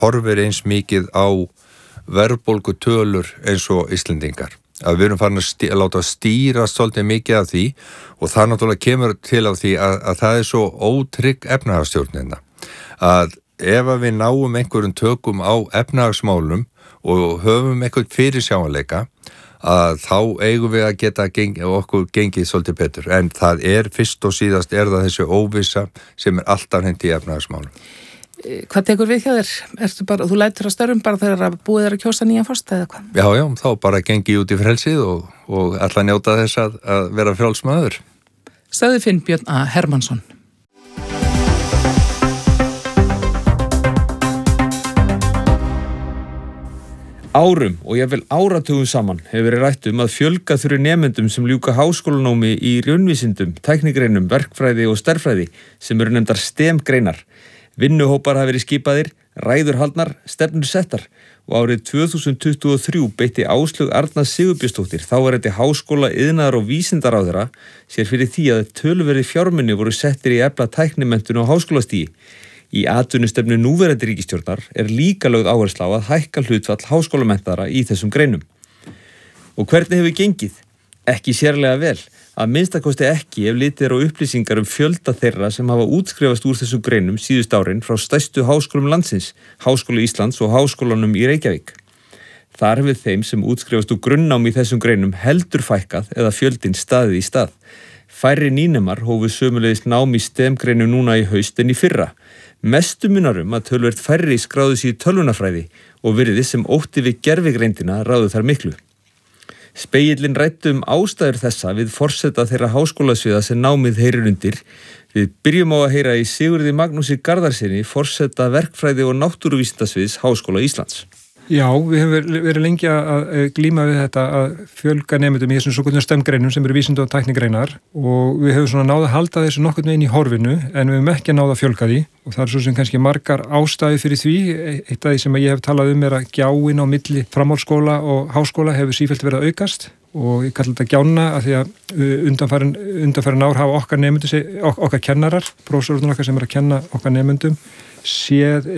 horfir eins mikið á verðbólgu tölur eins og Íslendingar. Að við erum farin að láta stýra svolítið mikið af því og það náttúrulega kemur til af því að það er svo ótrygg efnahagsstjórnina. Að ef við náum einhverjum tökum á efnahagsmálum og höfum einhvern fyrirsjáanleika að þá eigum við að geta okkur gengið svolítið betur. En það fyrst og síðast það þessi óvissa sem alltaf hendi í efnahagsmálum. Hvað tekur við hjá þér? Þú lætur að störfum bara þegar búið að kjósa nýjan forseta eða hvað? Já, þá bara gengi út í frelsið og ætla að njóta þess að vera frjálsmaður. Sagði Finnbjörn A. Hermannsson. Árum og jafnvel áratugum saman hefur verið rætt að fjölga þurfi nemendum sem ljúka háskólanámi í raunvísindum, tæknigreinum, verkfræði og stærðfræði sem eru nefndar STEM-greinar. Vinnuhópar hafa verið skipaðir, ræður haldnar, stefnur settar og árið 2023 beitti Áslaug Arna Sigurbjörnsdóttir þáverandi háskóla, iðnaðar og vísindaráðherra sér fyrir því að töluverði fjármuni voru settir í efla tæknimenntun á háskólastigi. Í atvinnustefnu núverandi ríkisstjórnar líka lögð áhersla á að hækka hlutfall háskólamenntaðra í þessum greinum. Og hvernig hefur gengið? Ekki sérlega vel, að minnstakosti ekki ef litið á upplýsingar fjölda þeirra sem hafa útskrifast úr þessum greinum síðust árin frá stærstu háskólum landsins, Háskóla Íslands og Háskólanum í Reykjavík. Þar hefur þeim sem útskrifast úr grunnnámi í þessum greinum heldur fækkað eða fjöldinn staðið í stað. Færri nýnemar hófu sömulegis nám í STEM-greinu núna í haust en í fyrra. Mestu munar að töluvert færri skráðu sig í tölvunarfræði og virðist sem ótti við gervigreindina ráðu þar miklu. Spegillinn ræddi ástæður þessa við forseta þeirra háskólasviða sem námið heyrir undir. Við byrjum á að heyra í Sigurði Magnúsi Garðarssyni, forseta verkfræði og náttúruvísindasviðs Háskóla Íslands. Já, við hefum verið lengi að glíma við þetta að fjölga nemendum í þessum svokölluðu STEM-greinum sem eru vísinda- og tæknigreinar og við hefum svona náð að halda þessu nokkurn veginn í horfinu en við hefum ekki náð að fjölga því og það svo sem kannski margar ástæður fyrir því. Eitt af því sem ég hef talað að gjáin á milli framhaldsskóla og háskóla hefur sífellt verið að aukast og ég kallar þetta gjána af því að undanfarin ár hafa okkar nemendur, okkar kennarar, prófessorarnir okkar sem að kenna okkar nemendum séð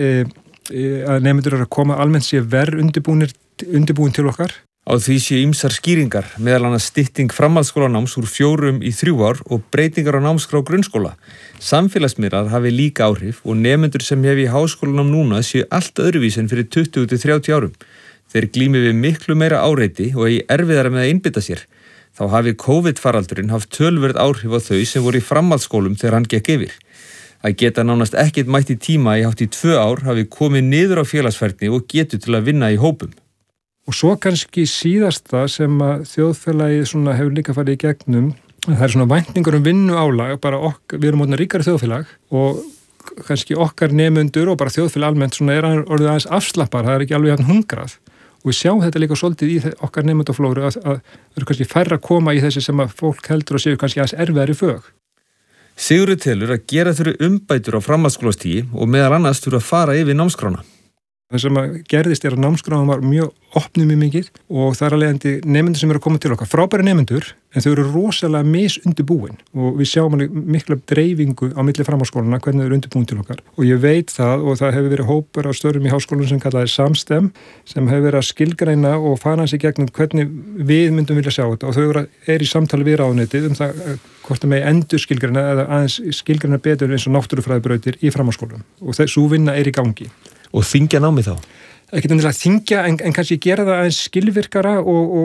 að nemendur að koma almennt sé verð undirbúin til okkar. Á því sé ýmsar skýringar, meðal annars stytting framhaldsskólanáms úr 4 í 3 ár og breytingar á námskrá grunnskóla. Samfélagsmiðlar hafi líka áhrif og nemendur sem hefi í háskólanám núna séu allt öðruvís en fyrir 20-30 árum. Þeir glími við miklu meira áreiti og eigi erfiðara með að einbytta sér. Þá hafi COVID-faraldurinn haft tölverð áhrif á þau sem voru í framhaldsskólum þegar hann gekk yfir. Að geta nánast ekkert mætt í tíma í hátt í 2 ár hafi komið niður á félagsfærni og getur til að vinna í hópum. Og svo kannski síðasta sem að þjóðfélagið hefur líka farið í gegnum, það er væntingur vinnuálag, við erum orðin ríkari þjóðfélag og kannski okkar nemendur og bara þjóðfélag almennt orðið aðeins afslappar, það ekki alveg hungrað. Og við sjáum þetta líka svolítið í okkar nemendaflóru að eru kannski færra að koma í þessi sem að fólk heldur og séu kannski aðeins erfiðari fög. Sigurður telur að gera þurfi umbætur á framhaldsskólastigi og meðal annars þurfi að fara yfir námskrána. Það sem gerðist að námskrána var mjög opnuð mjög mikið og það er alveg nemendur sem eru að koma til okkar. Frábæri nemendur, en þau eru rosalega misundirbúin og við sjáum alveg mikla dreifingu á milli framhaldsskólana hvernig þau eru undirbúin til okkar. Og ég veit það og það hefur verið hópur á störfum í háskólum sem kallaði SAMSTEM sem hefur verið að skilgreina og fara hans í gegnum hvernig við myndum vilja sjá þetta og þau eru í samtali við ráðuneytið það hvort það megi endur skilgreina eða aðeins skilgreina betur eins og náttúrufræðibrautir í framhaldsskólum og þessu vinna í gangi. Og þyngja námið þá? Ekki endilega þyngja en kannski gera það aðeins skilvirkara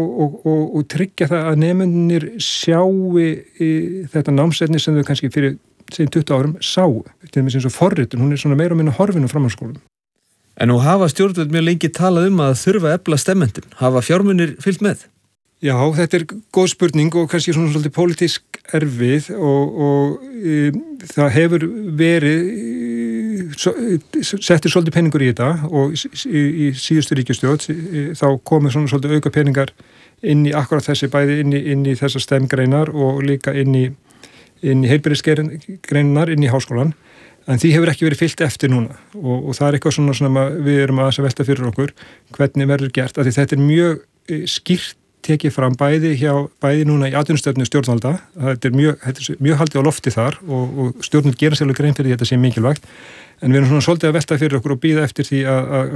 og tryggja það að nemendurnir sjáu þetta námsefni sem þau kannski fyrir 20 árum sáu. Til dæmis eins og forritun, hún er meira og minna horfin á framhaldsskólum. En nú hafa stjórnvöld mjög lengi talað að þurfa að efla STEM-menntun. Hafa fjármunir fylgt með? Já, þetta er góð spurning og kannski svolítið pólitísk erfið og það hefur verið settir svolítið peningur í þetta og í síðustu ríkisstjórn þá komið svolítið auka peningar inn í akkurat þessi bæði inn í þessar STEM-greinar og líka inn í heilbrigðisgreinar inn í háskólan en því hefur ekki verið fylgt eftir núna og það er eitthvað svona við erum að velta fyrir okkur hvernig verður gert af því þetta er mjög skýrt tekið fram bæði núna í atvinnustefnu stjórnvalda, þetta er mjög haldið á lofti þar og stjórnvöld gera sér alveg grein fyrir því þetta sé mikilvægt, en við erum svolítið að velta fyrir okkur og bíða eftir því að